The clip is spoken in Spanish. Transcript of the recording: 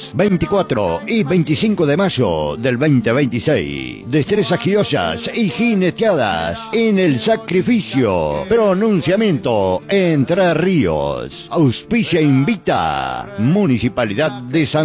días 24 y 25 de mayo del 2026. Destrezas criollas y jineteadas en el sacrificio. Pronunciamiento Entre Ríos. Auspicia invita. Municipalidad de San